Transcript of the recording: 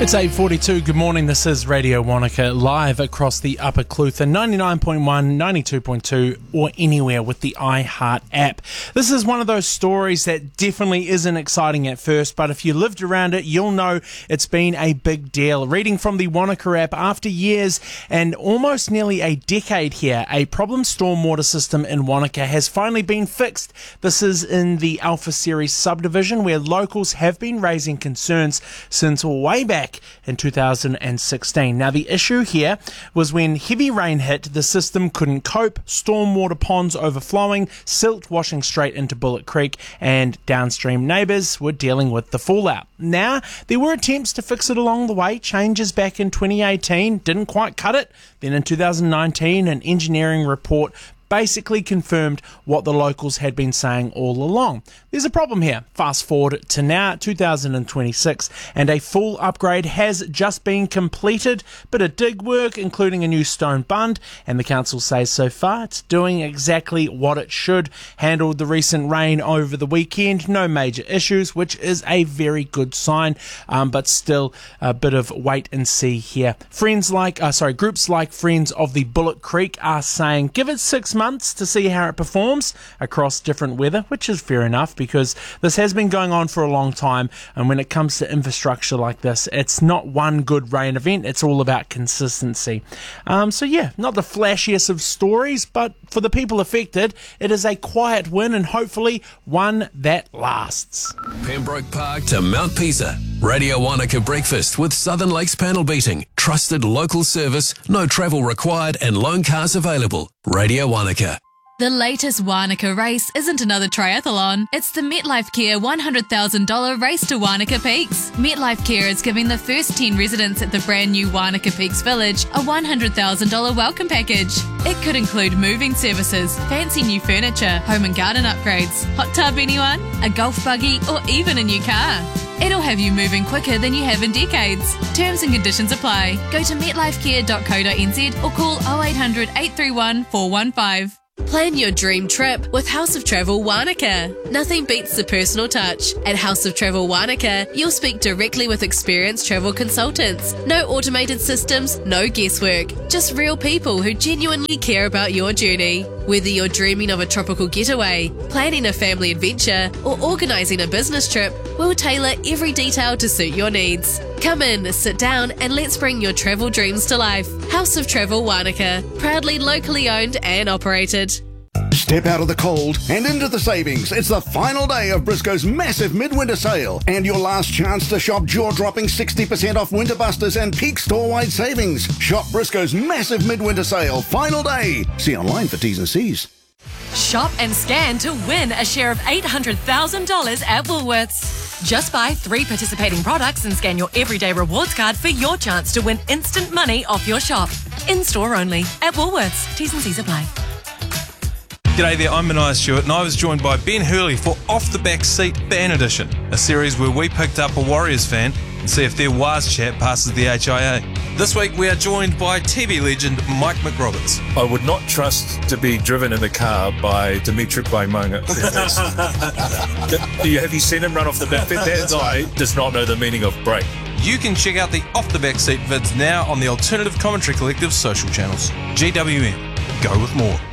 It's 8:42. Good morning. This is Radio Wanaka live across the Upper Clutha, 99.1, 92.2, or anywhere with the iHeart app. This is one of those stories that definitely isn't exciting at first, but if you lived around it, you'll know it's been a big deal. Reading from the Wanaka app, after years and almost nearly a decade here, a problem stormwater system in Wanaka has finally been fixed. This is in the Alpha Series subdivision, where locals have been raising concerns since way back in 2016. Now, the issue here was when heavy rain hit, the system couldn't cope, stormwater ponds overflowing, silt washing straight into Bullock Creek, and downstream neighbours were dealing with the fallout. Now, there were attempts to fix it along the way, changes back in 2018, didn't quite cut it. Then in 2019, an engineering report basically confirmed what the locals had been saying all along. There's a problem here. Fast forward to now, 2026, and a full upgrade has just been completed. Bit of dig work, including a new stone bund, and the council says so far it's doing exactly what it should. Handled the recent rain over the weekend, no major issues, which is a very good sign, but still a bit of wait and see here. Groups like Friends of the Bullock Creek are saying give it 6 months to see how it performs across different weather, which is fair enough because this has been going on for a long time, and when it comes to infrastructure like this, it's not one good rain event, it's all about consistency. So yeah, not the flashiest of stories, but for the people affected, it is a quiet win and hopefully one that lasts. Pembroke Park to Mount Pisa. Radio Wanaka Breakfast with Southern Lakes Panel Beating. Trusted local service, no travel required and loan cars available. Radio Wanaka. The latest Wanaka race isn't another triathlon. It's the MetLife Care $100,000 race to Wanaka Peaks. MetLife Care is giving the first 10 residents at the brand new Wanaka Peaks Village a $100,000 welcome package. It could include moving services, fancy new furniture, home and garden upgrades, hot tub anyone, a golf buggy, or even a new car. It'll have you moving quicker than you have in decades. Terms and conditions apply. Go to metlifecare.co.nz or call 0800 831 415. Plan your dream trip with House of Travel Wanaka. Nothing beats the personal touch. At House of Travel Wanaka, you'll speak directly with experienced travel consultants. No automated systems, no guesswork. Just real people who genuinely care about your journey. Whether you're dreaming of a tropical getaway, planning a family adventure, or organising a business trip, we'll tailor every detail to suit your needs. Come in, sit down, and let's bring your travel dreams to life. House of Travel Wanaka, proudly locally owned and operated. Step out of the cold and into the savings. It's the final day of Briscoe's massive midwinter sale and your last chance to shop jaw-dropping 60% off Winter Busters and peak store-wide savings. Shop Briscoe's massive midwinter sale, final day. See online for T's and C's. Shop and scan to win a share of $800,000 at Woolworths. Just buy 3 participating products and scan your everyday rewards card for your chance to win instant money off your shop. In-store only at Woolworths. T's and C's apply. G'day there, I'm Mania Stewart and I was joined by Ben Hurley for Off the Back Seat Fan Edition, a series where we picked up a Warriors fan and see if their Waz chat passes the HIA. This week we are joined by TV legend Mike McRoberts. I would not trust to be driven in a car by Dimitri Vaimunga. Have you seen him run off the back? That guy does not know the meaning of break. You can check out the Off the Back Seat vids now on the Alternative Commentary Collective social channels. GWM. Go with more.